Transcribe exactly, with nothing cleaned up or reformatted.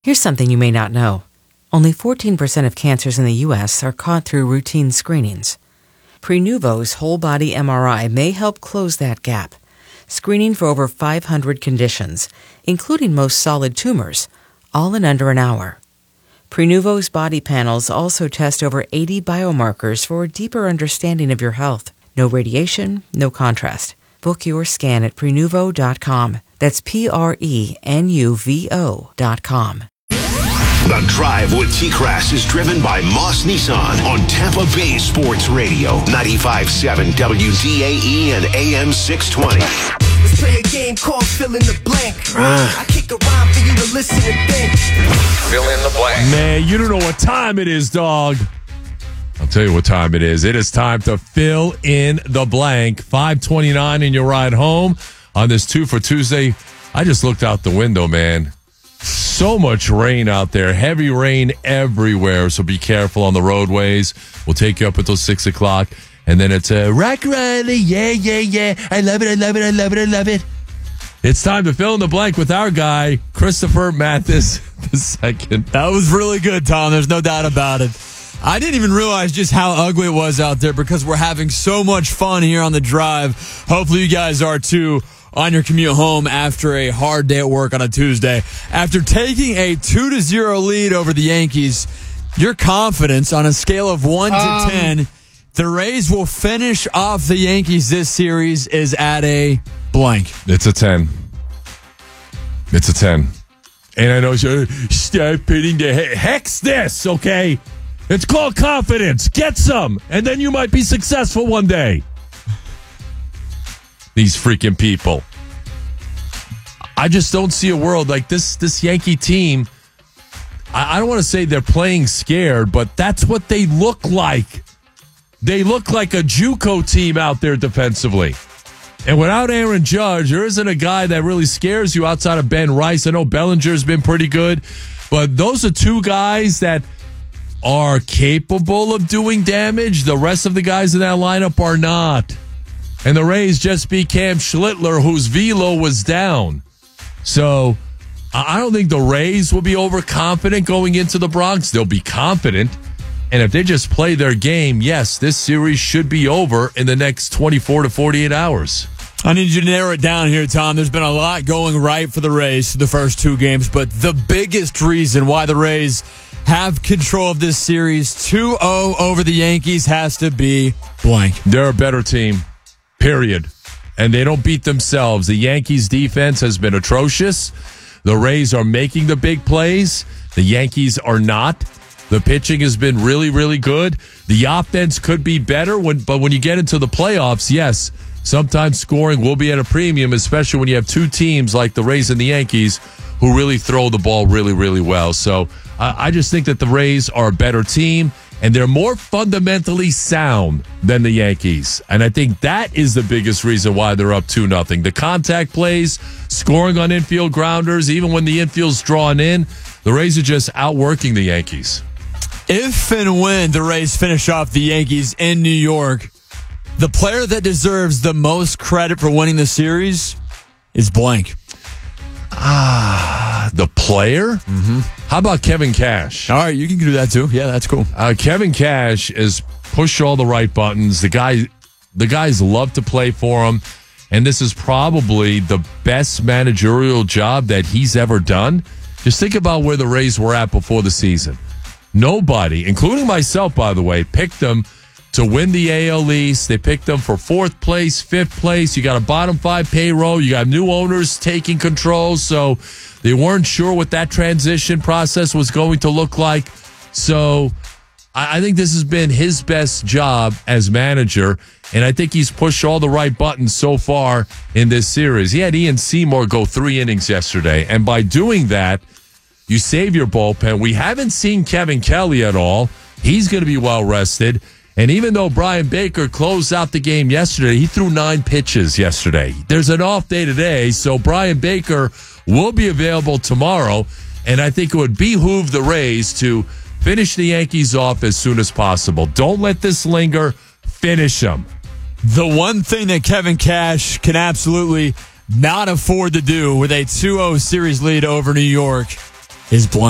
Here's something you may not know. Only fourteen percent of cancers in the U S are caught through routine screenings. Prenuvo's whole-body M R I may help close that gap, screening for over five hundred conditions, including most solid tumors, all in under an hour. Prenuvo's body panels also test over eighty biomarkers for a deeper understanding of your health. No radiation, no contrast. Book your scan at Prenuvo dot com. That's P R E N U V O dot com. The Drive with T-Crass is driven by Moss Nissan on Tampa Bay Sports Radio, ninety-five point seven W D A E and A M six twenty. Let's play a game called Fill in the Blank. I kick a rhyme for you to listen and think. Fill in the blank. Man, you don't know what time it is, dog. I'll tell you what time it is. It is time to fill in the blank. five twenty-nine in your ride home on this two for Tuesday. I just looked out the window, man. So much rain out there. Heavy rain everywhere, so be careful on the roadways. We'll take you up until six o'clock. And then it's a Rock Riley. Yeah, yeah, yeah. I love it, I love it, I love it, I love it. It's time to fill in the blank with our guy, Christopher Mathis the second. That was really good, Tom. There's no doubt about it. I didn't even realize just how ugly it was out there because we're having so much fun here on the drive. Hopefully you guys are too on your commute home after a hard day at work on a Tuesday. After taking a two to zero lead over the Yankees, your confidence on a scale of one um, to ten, the Rays will finish off the Yankees this series is at a blank. It's a ten. It's a ten. And I know you're start putting the he- hex this, okay? It's called confidence. Get some, and then you might be successful one day. These freaking people. I just don't see a world like this. This Yankee team, I, I don't want to say they're playing scared, but that's what they look like. They look like a JUCO team out there defensively. And without Aaron Judge, there isn't a guy that really scares you outside of Ben Rice. I know Bellinger's been pretty good, but those are two guys that are capable of doing damage. The rest of the guys in that lineup are not. And the Rays just beat Cam Schlittler, whose velo was down. So I don't think the Rays will be overconfident going into the Bronx. They'll be confident. And if they just play their game, yes, this series should be over in the next twenty-four to forty-eight hours. I need you to narrow it down here, Tom. There's been a lot going right for the Rays the first two games, but the biggest reason why the Rays have control of this series, two oh over the Yankees, has to be blank. They're a better team, period. And they don't beat themselves. The Yankees' defense has been atrocious. The Rays are making the big plays. The Yankees are not. The pitching has been really, really good. The offense could be better, when, but when you get into the playoffs, yes, sometimes scoring will be at a premium, especially when you have two teams like the Rays and the Yankees who really throw the ball really, really well. So uh, I just think that the Rays are a better team, and they're more fundamentally sound than the Yankees. And I think that is the biggest reason why they're up two nothing. The contact plays, scoring on infield grounders, even when the infield's drawn in, the Rays are just outworking the Yankees. If and when the Rays finish off the Yankees in New York, the player that deserves the most credit for winning the series is blank. Ah, the player? Mm-hmm. How about Kevin Cash? All right, you can do that too. Yeah, that's cool. Uh, Kevin Cash has pushed all the right buttons. The guy, the guys love to play for him, and this is probably the best managerial job that he's ever done. Just think about where the Rays were at before the season. Nobody, including myself, by the way, picked them to win the A L East. They picked them for fourth place, fifth place. You got a bottom five payroll. You got new owners taking control. So they weren't sure what that transition process was going to look like. So I, I think this has been his best job as manager. And I think he's pushed all the right buttons so far in this series. He had Ian Seymour go three innings yesterday. And by doing that, you save your bullpen. We haven't seen Kevin Kelly at all. He's going to be well rested. And even though Brian Baker closed out the game yesterday, he threw nine pitches yesterday. There's an off day today, so Brian Baker will be available tomorrow. And I think it would behoove the Rays to finish the Yankees off as soon as possible. Don't let this linger. Finish them. The one thing that Kevin Cash can absolutely not afford to do with a two oh series lead over New York is blank.